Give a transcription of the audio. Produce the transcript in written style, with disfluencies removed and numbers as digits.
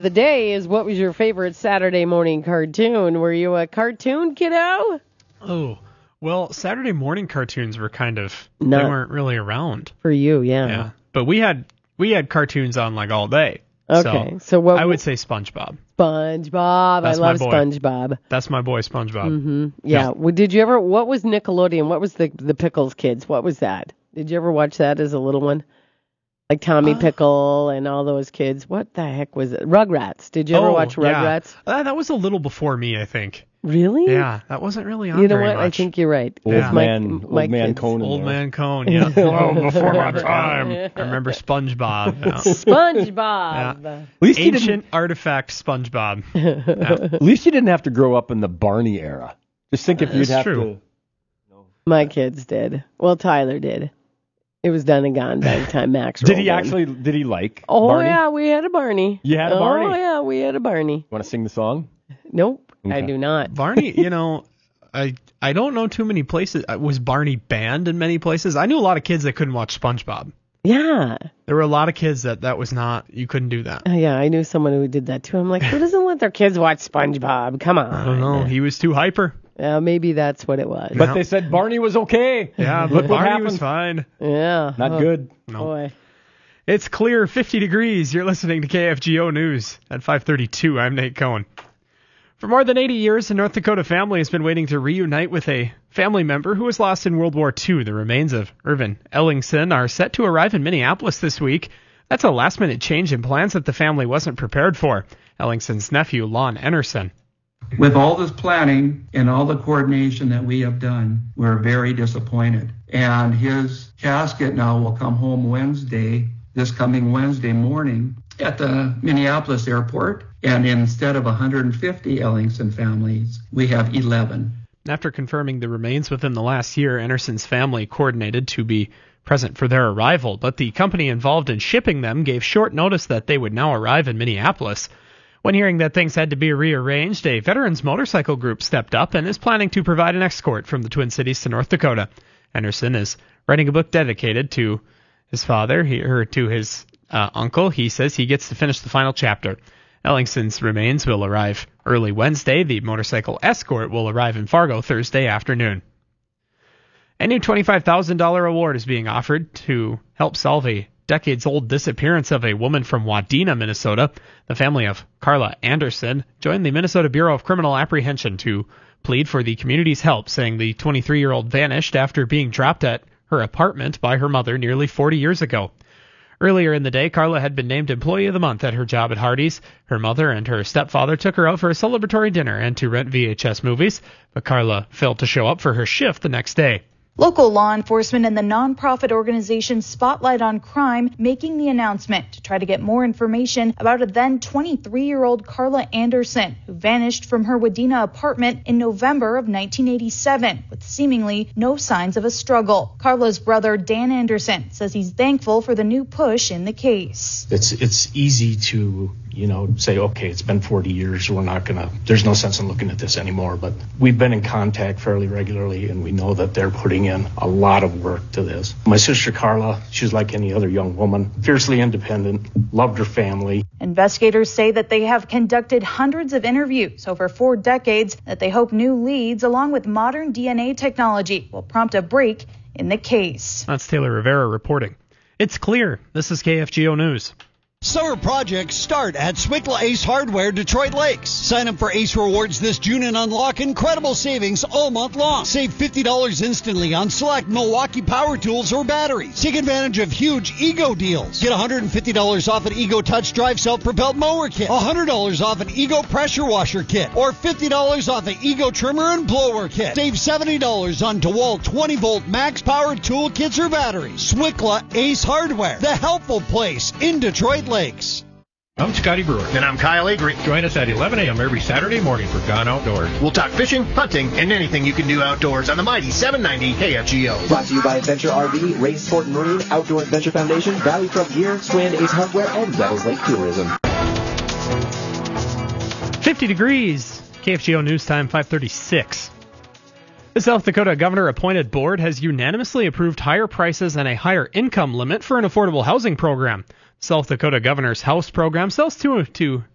The day is, what was your favorite Saturday morning cartoon? Were you a cartoon kiddo? Oh, well, Saturday morning cartoons were they weren't really around. For you, yeah. But we had cartoons on like all day. Okay, so what? I would say SpongeBob. SpongeBob. I love SpongeBob. That's my boy, SpongeBob. Mm-hmm. Yeah. Well, did you ever? What was Nickelodeon? What was the Pickles Kids? What was that? Did you ever watch that as a little one? Like Tommy Pickle and all those kids. What the heck was it? Rugrats. Did you ever watch Rugrats? Yeah. That was a little before me, I think. Really? Yeah, that wasn't really on You know very what? much. I think you're right. Old man Conan. Old man Conan, yeah. Oh, before my time. I remember SpongeBob. Yeah. SpongeBob. Yeah. At least Ancient artifact SpongeBob. Yeah. At least you didn't have to grow up in the Barney era. Just think if you'd have to. My kids did. Well, Tyler did. It was done and gone by the time Max rolled in. Did he like Oh, Barney? yeah, we had a Barney. You had a Barney? Oh, yeah, we had a Barney. Want to sing the song? Nope, Okay. I do not. Barney, I don't know too many places. Was Barney banned in many places? I knew a lot of kids that couldn't watch SpongeBob. Yeah. There were a lot of kids that was not, you couldn't do that. Yeah, I knew someone who did that too. I'm like, who doesn't let their kids watch SpongeBob? Come on. I don't know. He was too hyper. Maybe that's what it was. But they said Barney was okay. Yeah, but Barney was fine. Yeah. Not good. No. Boy. It's clear, 50 degrees. You're listening to KFGO News at 5:32. I'm Nate Cohen. For more than 80 years, a North Dakota family has been waiting to reunite with a family member who was lost in World War II. The remains of Irvin Ellingson are set to arrive in Minneapolis this week. That's a last-minute change in plans that the family wasn't prepared for. Ellingson's nephew, Lon Enerson. With all this planning and all the coordination that we have done, we're very disappointed. And his casket now will come home this coming Wednesday morning at the Minneapolis airport. And instead of 150 Ellingson families, we have 11. After confirming the remains within the last year, Enerson's family coordinated to be present for their arrival, but the company involved in shipping them gave short notice that they would now arrive in Minneapolis. When hearing that things had to be rearranged, a veterans motorcycle group stepped up and is planning to provide an escort from the Twin Cities to North Dakota. Enerson is writing a book dedicated to his father, to his uncle. He says he gets to finish the final chapter. Ellingson's remains will arrive early Wednesday. The motorcycle escort will arrive in Fargo Thursday afternoon. A new $25,000 award is being offered to help solve a decades-old disappearance of a woman from Wadena, Minnesota. The family of Carla Anderson joined the Minnesota Bureau of Criminal Apprehension to plead for the community's help, saying the 23-year-old vanished after being dropped at her apartment by her mother nearly 40 years ago. Earlier in the day, Carla had been named Employee of the Month at her job at Hardee's. Her mother and her stepfather took her out for a celebratory dinner and to rent VHS movies, but Carla failed to show up for her shift the next day. Local law enforcement and the nonprofit organization Spotlight on Crime making the announcement to try to get more information about a then 23-year-old Carla Anderson who vanished from her Wadena apartment in November of 1987 with seemingly no signs of a struggle. Carla's brother Dan Anderson says he's thankful for the new push in the case. It's easy to say, okay, it's been 40 years. There's no sense in looking at this anymore. But we've been in contact fairly regularly, and we know that they're putting in a lot of work to this. My sister Carla, she's like any other young woman, fiercely independent, loved her family. Investigators say that they have conducted hundreds of interviews over 4 decades, that they hope new leads, along with modern DNA technology, will prompt a break in the case. That's Taylor Rivera reporting. It's clear. This is KFGO News. Summer projects start at Swickla Ace Hardware, Detroit Lakes. Sign up for Ace Rewards this June and unlock incredible savings all month long. Save $50 instantly on select Milwaukee power tools or batteries. Take advantage of huge Ego deals. Get $150 off an Ego Touch Drive Self-Propelled Mower Kit, $100 off an Ego Pressure Washer Kit, or $50 off an Ego Trimmer and Blower Kit. Save $70 on DeWalt 20-volt max power tool kits or batteries. Swickla Ace Hardware, the helpful place in Detroit Lakes. I'm Scotty Brewer. And I'm Kyle Avery. Join us at 11 a.m. every Saturday morning for Gone Outdoors. We'll talk fishing, hunting, and anything you can do outdoors on the mighty 790 KFGO. Brought to you by Adventure RV, Race Sport and Marine, Outdoor Adventure Foundation, Valley Truck Gear, Strand Ace Hardware, and Devils Lake Tourism. 50 degrees. KFGO News Time, 5:36. The South Dakota Governor-appointed board has unanimously approved higher prices and a higher income limit for an affordable housing program. South Dakota Governor's House program sells to